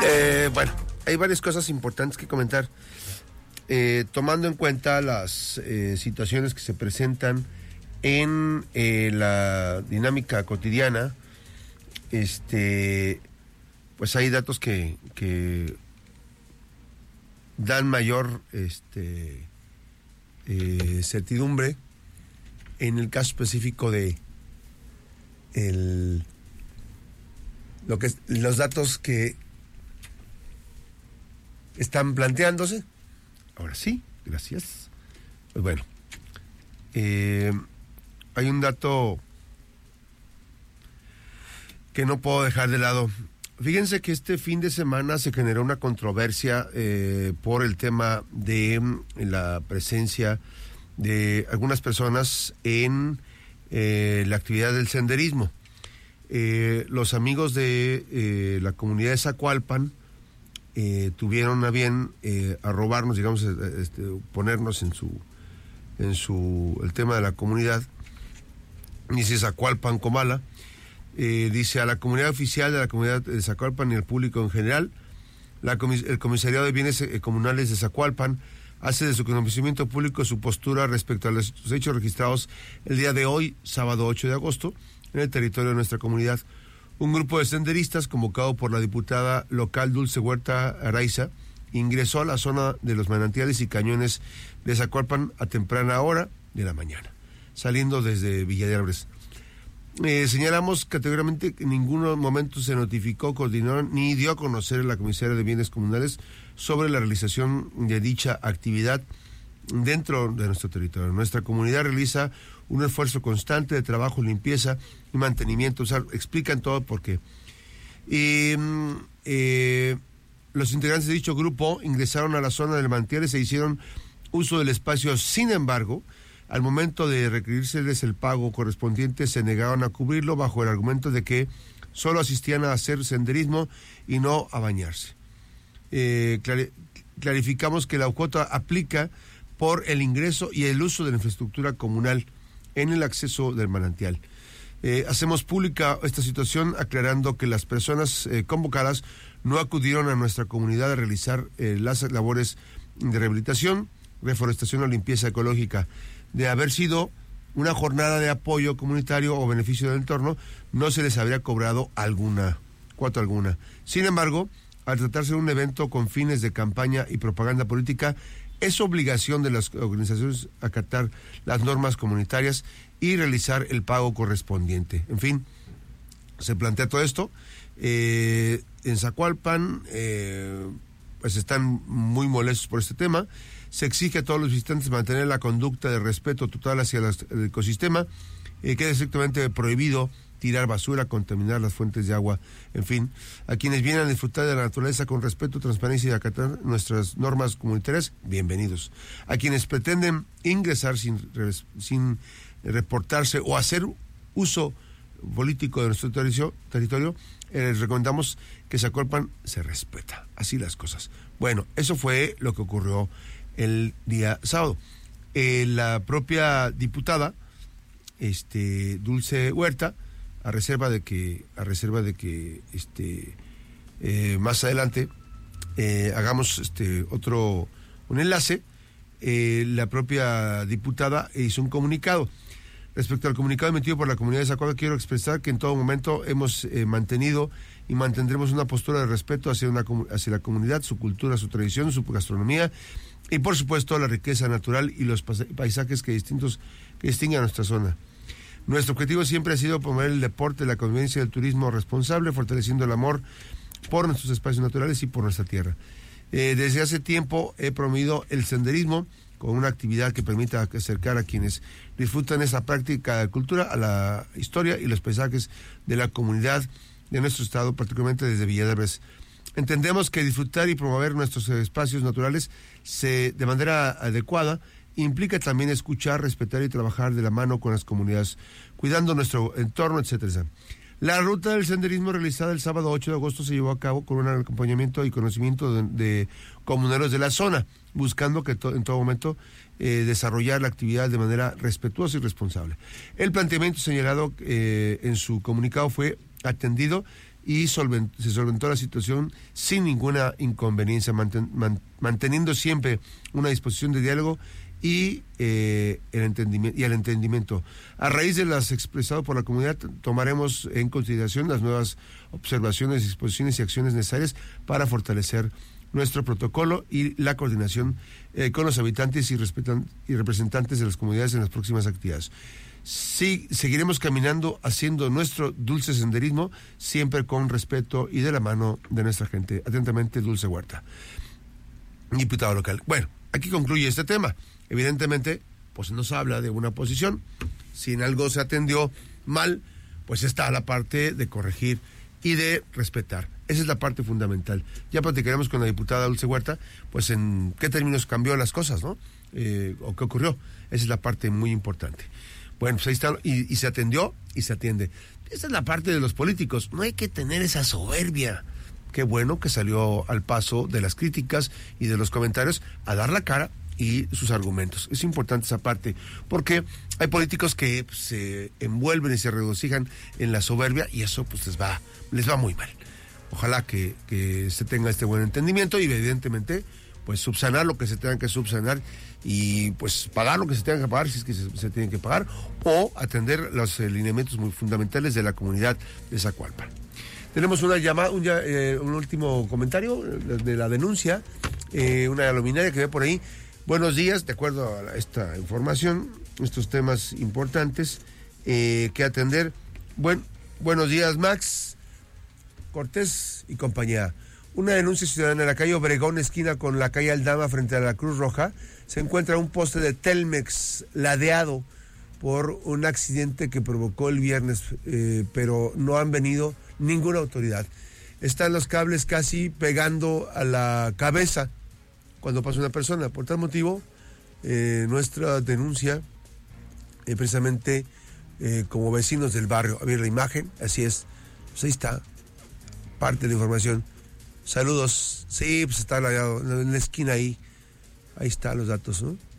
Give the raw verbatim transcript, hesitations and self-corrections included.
Eh, bueno, hay varias cosas importantes que comentar. Eh, tomando en cuenta las eh, situaciones que se presentan en eh, la dinámica cotidiana, este, pues hay datos que, que dan mayor este, eh, certidumbre. En el caso específico de el, lo que los datos que están planteándose. Ahora sí, gracias. Pues bueno, eh, hay un dato que no puedo dejar de lado. Fíjense que este fin de semana se generó una controversia eh, por el tema de la presencia de algunas personas en eh, la actividad del senderismo. Eh, los amigos de eh, la comunidad de Zacualpan eh, tuvieron a bien eh, a robarnos, digamos, este, ponernos en su, en su, el tema de la comunidad. Dice Zacualpan Comala, eh, dice a la comunidad oficial de la comunidad de Zacualpan y al público en general, la comis- el Comisariado de Bienes Comunales de Zacualpan hace de su conocimiento público su postura respecto a los hechos registrados el día de hoy, sábado ocho de agosto, en el territorio de nuestra comunidad. Un grupo de senderistas, convocado por la diputada local Dulce Huerta Araiza, ingresó a la zona de los manantiales y cañones de Zacualpan a temprana hora de la mañana, saliendo desde Villa de Álvarez. Eh, señalamos categóricamente que en ningún momento se notificó, coordinó ni dio a conocer a la Comisaría de Bienes Comunales sobre la realización de dicha actividad dentro de nuestro territorio. Nuestra comunidad realiza un esfuerzo constante de trabajo, limpieza y mantenimiento. O sea, explican todo por qué. Y, eh, los integrantes de dicho grupo ingresaron a la zona del manantiales e hicieron uso del espacio. Sin embargo, al momento de requerirles el pago correspondiente, se negaron a cubrirlo bajo el argumento de que solo asistían a hacer senderismo y no a bañarse. Eh, clar- clarificamos que la cuota aplica por el ingreso y el uso de la infraestructura comunal en el acceso del manantial. Eh, hacemos pública esta situación aclarando que las personas eh, convocadas no acudieron a nuestra comunidad a realizar eh, las labores de rehabilitación, reforestación o limpieza ecológica. De haber sido una jornada de apoyo comunitario o beneficio del entorno, no se les habría cobrado alguna, cuota alguna. Sin embargo, al tratarse de un evento con fines de campaña y propaganda política, es obligación de las organizaciones acatar las normas comunitarias y realizar el pago correspondiente. En fin, se plantea todo esto. Eh, en Zacualpan, eh, pues están muy molestos por este tema. Se exige a todos los visitantes mantener la conducta de respeto total hacia las, el ecosistema. Eh, queda estrictamente prohibido tirar basura, contaminar las fuentes de agua, en fin. A quienes vienen a disfrutar de la naturaleza con respeto, transparencia y acatar nuestras normas comunitarias, bienvenidos. A quienes pretenden ingresar sin, sin reportarse o hacer uso político de nuestro territorio, territorio eh, les recomendamos que Zacualpan se respeta. Así las cosas. Bueno, eso fue lo que ocurrió el día sábado. Eh, la propia diputada, este, Dulce Huerta, a reserva de que, a reserva de que, este, eh, más adelante eh, hagamos este otro un enlace, eh, la propia diputada hizo un comunicado. Respecto al comunicado emitido por la comunidad de Zacualpan, quiero expresar que en todo momento hemos eh, mantenido y mantendremos una postura de respeto hacia, una, hacia la comunidad, su cultura, su tradición, su gastronomía y por supuesto la riqueza natural y los paisajes que distintos que distinguen a nuestra zona. Nuestro objetivo siempre ha sido promover el deporte, la convivencia y el turismo responsable, fortaleciendo el amor por nuestros espacios naturales y por nuestra tierra. Eh, desde hace tiempo he promovido el senderismo con una actividad que permita acercar a quienes disfrutan esa práctica de cultura a la historia y los paisajes de la comunidad de nuestro estado, particularmente desde Villa de Álvarez. Entendemos que disfrutar y promover nuestros espacios naturales se, de manera adecuada implica también escuchar, respetar y trabajar de la mano con las comunidades, cuidando nuestro entorno, etcétera. La ruta del senderismo realizada el sábado ocho de agosto se llevó a cabo con un acompañamiento y conocimiento de, de comuneros de la zona, buscando que to, en todo momento eh, desarrollar la actividad de manera respetuosa y responsable. El planteamiento señalado eh, en su comunicado fue atendido y solvent, se solventó la situación sin ninguna inconveniencia, manten, man, manteniendo siempre una disposición de diálogo y, eh, el entendimiento, y el entendimiento. A raíz de las expresadas por la comunidad, tomaremos en consideración las nuevas observaciones, disposiciones y acciones necesarias para fortalecer nuestro protocolo y la coordinación eh, con los habitantes y, respetan, y representantes de las comunidades en las próximas actividades. Sí, seguiremos caminando, haciendo nuestro dulce senderismo, siempre con respeto y de la mano de nuestra gente. Atentamente, Dulce Huerta, diputado local. Bueno, aquí concluye este tema. Evidentemente, pues nos habla de una posición. Si en algo se atendió mal, pues está la parte de corregir y de respetar. Esa es la parte fundamental. Ya platicaremos con la diputada Dulce Huerta, pues en qué términos cambió las cosas, ¿no? Eh, o qué ocurrió. Esa es la parte muy importante. Bueno, pues ahí está, y, y se atendió y se atiende. Esa es la parte de los políticos. No hay que tener esa soberbia. Qué bueno que salió al paso de las críticas y de los comentarios a dar la cara y sus argumentos. Es importante esa parte, porque hay políticos que pues, se envuelven y se regocijan en la soberbia y eso pues les va, les va muy mal. Ojalá que, que se tenga este buen entendimiento y evidentemente pues subsanar lo que se tenga que subsanar y pues pagar lo que se tenga que pagar si es que se, se tienen que pagar, o atender los lineamientos muy fundamentales de la comunidad de Zacualpan. Tenemos una llamada, un, eh, un último comentario de la denuncia, eh, una luminaria que ve por ahí. Buenos días, de acuerdo a esta información, estos temas importantes eh, que atender. Buen, buenos días, Max Cortés y compañía. Una denuncia ciudadana en la calle Obregón, esquina con la calle Aldama, frente a la Cruz Roja. Se encuentra un poste de Telmex ladeado por un accidente que provocó el viernes, eh, pero no han venido ninguna autoridad. Están los cables casi pegando a la cabeza cuando pasa una persona. Por tal motivo, eh, nuestra denuncia, eh, precisamente eh, como vecinos del barrio, a ver la imagen, así es, pues ahí está, parte de la información. Saludos, sí, pues está en la esquina ahí, ahí están los datos, ¿no?